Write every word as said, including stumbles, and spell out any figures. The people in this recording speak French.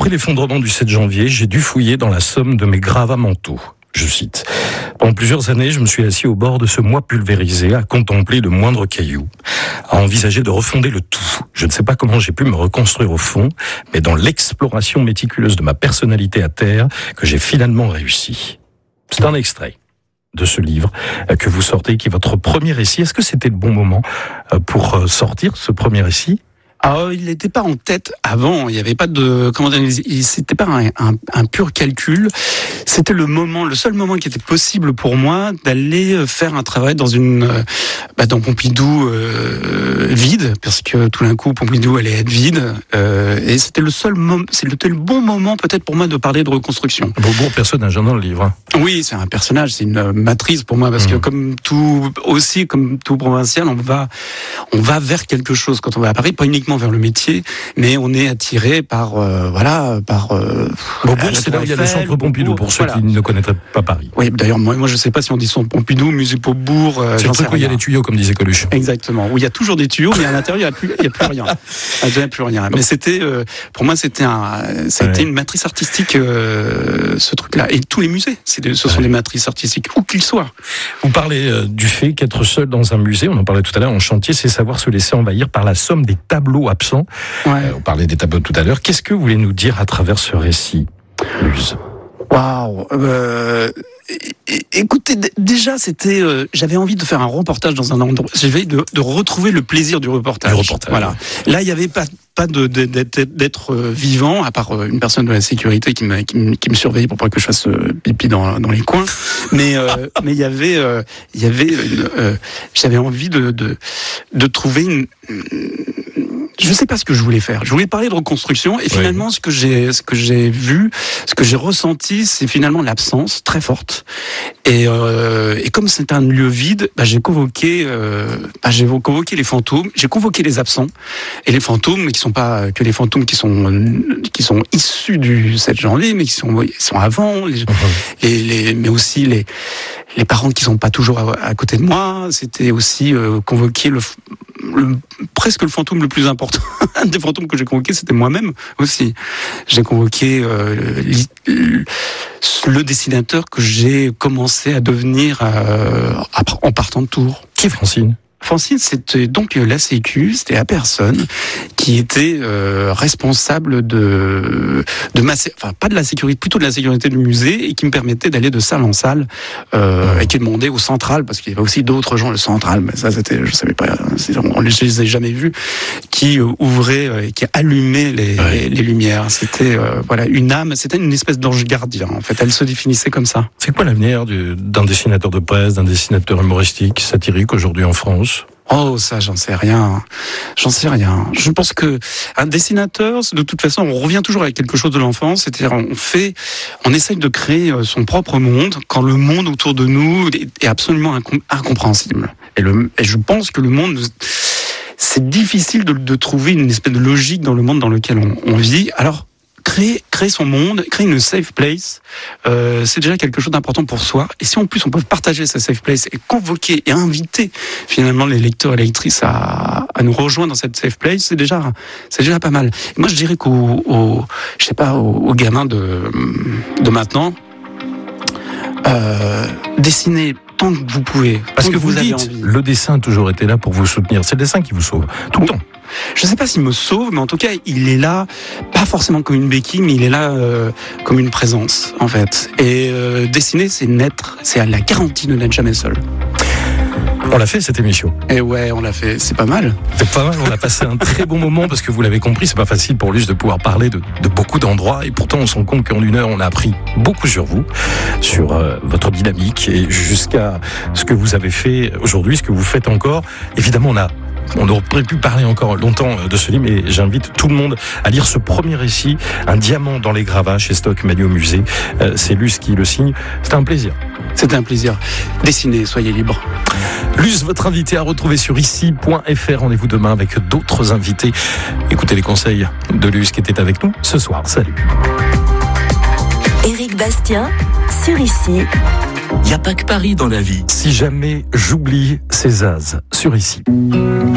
Après l'effondrement du sept janvier, j'ai dû fouiller dans la somme de mes gravats mentaux. Je cite. Pendant plusieurs années, je me suis assis au bord de ce moi pulvérisé, à contempler le moindre caillou, à envisager de refonder le tout. Je ne sais pas comment j'ai pu me reconstruire au fond, mais dans l'exploration méticuleuse de ma personnalité à terre, que j'ai finalement réussi. C'est un extrait de ce livre que vous sortez, qui est votre premier récit. Est-ce que c'était le bon moment pour sortir ce premier récit ? Alors, il n'était pas en tête avant. Il n'y avait pas de, comment dire, c'était pas un, un, un pur calcul. C'était le moment, le seul moment qui était possible pour moi d'aller faire un travail dans une, bah, dans Pompidou euh, vide, parce que tout d'un coup Pompidou allait être vide. Euh, et c'était le seul moment, c'était le bon moment peut-être pour moi de parler de reconstruction. Bon, bon personnage dans le livre. Oui, c'est un personnage, c'est une matrice pour moi, parce mmh. que comme tout, aussi comme tout provincial, on va, on va vers quelque chose quand on va à Paris, pas uniquement vers le métier, mais on est attiré par euh, voilà par. Euh, Beaubourg, c'est là où il y a le centre Pompidou pour ceux voilà. qui ne connaîtraient pas Paris. Oui, d'ailleurs moi, moi je sais pas si on dit centre Pompidou, musée Beaubourg. Euh, c'est le truc où il y a les tuyaux, comme disait Coluche. Exactement, où il y a toujours des tuyaux, mais à l'intérieur il y a plus, il y a plus rien. Il y a plus rien. Mais c'était, euh, pour moi, c'était un, c'était ouais. une matrice artistique, euh, ce truc-là. Et tous les musées, c'est des, ce sont ouais. des matrices artistiques, où qu'ils soient. Vous parlez euh, du fait qu'être seul dans un musée, on en parlait tout à l'heure en chantier, c'est savoir se laisser envahir par la somme des tableaux absents. Ouais. Euh, on parlait des tableaux tout à l'heure. Qu'est-ce que vous voulez nous dire à travers ce récit, Luz ? Waouh euh, Écoutez, d- déjà, c'était, euh, j'avais envie de faire un reportage dans un endroit. J'avais de, de retrouver le plaisir du reportage. Du reportage. Voilà. Là, il n'y avait pas, pas de, de, d'être, d'être vivant, à part une personne de la sécurité qui me, qui me, qui me surveillait pour pas que je fasse pipi dans, dans les coins. Mais, euh, mais il y avait, euh, il y avait, une, euh, j'avais envie de, de, de trouver une. Je sais pas ce que je voulais faire. Je voulais parler de reconstruction et finalement oui. ce que j'ai ce que j'ai vu, ce que j'ai ressenti, c'est finalement l'absence très forte. Et, euh, et comme c'est un lieu vide, bah, j'ai convoqué euh, bah, j'ai convoqué les fantômes, j'ai convoqué les absents et les fantômes qui sont pas que les fantômes qui sont qui sont issus du sept janvier, mais qui sont ils sont avant, les, uh-huh. les, les mais aussi les les parents qui sont pas toujours à, à côté de moi. C'était aussi euh, convoquer le Le, presque le fantôme le plus important. Un des fantômes que j'ai convoqué, c'était moi-même aussi. J'ai convoqué euh, le, le dessinateur que j'ai commencé à devenir euh, en partant de Tours. Qui est Francine ? Francine, c'était donc la Sécu, c'était la personne qui était euh, responsable de, de ma, enfin pas de la sécurité, plutôt de la sécurité du musée et qui me permettait d'aller de salle en salle euh, mmh. et qui demandait au central, parce qu'il y avait aussi d'autres gens, le central, mais ça c'était, je savais pas, on les, je les ai jamais vus, qui euh, ouvrait et euh, qui allumait les, ouais. les, les lumières. C'était euh, voilà une âme, c'était une espèce d'ange gardien en fait. Elle se définissait comme ça. C'est quoi l'avenir du, d'un dessinateur de presse, d'un dessinateur humoristique, satirique aujourd'hui en France ? Oh, ça, j'en sais rien. J'en sais rien. Je pense que un dessinateur, de toute façon, on revient toujours avec quelque chose de l'enfance. C'est-à-dire, on fait, on essaye de créer son propre monde quand le monde autour de nous est absolument incompréhensible. Et, le, et je pense que le monde, c'est difficile de, de trouver une espèce de logique dans le monde dans lequel on, on vit. Alors, Créer, créer son monde, créer une safe place, euh, c'est déjà quelque chose d'important pour soi. Et si en plus on peut partager cette safe place et convoquer et inviter finalement les lecteurs et les lectrices à, à nous rejoindre dans cette safe place, c'est déjà, c'est déjà pas mal. Et moi je dirais qu'aux, aux, je sais pas, aux, aux gamins de, de maintenant, euh, dessiner tant que vous pouvez. Parce que, que vous, vous dites, envie. Le dessin a toujours été là pour vous soutenir. C'est le dessin qui vous sauve tout le temps. Je sais pas s'il me sauve, mais en tout cas, il est là, pas forcément comme une béquille, mais il est là euh, comme une présence, en fait. Et euh, dessiner, c'est n'être, c'est à la garantie de n'être jamais seul. On l'a fait cette émission. Et ouais, on l'a fait. C'est pas mal. C'est pas mal. On a passé un très bon moment parce que vous l'avez compris, c'est pas facile pour Luz de pouvoir parler de, de beaucoup d'endroits et pourtant on se rend compte qu'en une heure on a appris beaucoup sur vous, sur euh, votre dynamique et jusqu'à ce que vous avez fait aujourd'hui, ce que vous faites encore. Évidemment, on a On aurait pu parler encore longtemps de ce livre, mais j'invite tout le monde à lire ce premier récit, Un diamant dans les gravats, chez Stock Manu au musée. Euh, c'est Luz qui le signe. C'était un plaisir. C'était un plaisir. Dessinez, soyez libre. Luz, votre invité à retrouver sur ici point f r. Rendez-vous demain avec d'autres invités. Écoutez les conseils de Luz qui était avec nous ce soir. Salut. Éric Bastien, sur Ici. Il n'y a pas que Paris dans la vie. Si jamais j'oublie ces as, sur Ici.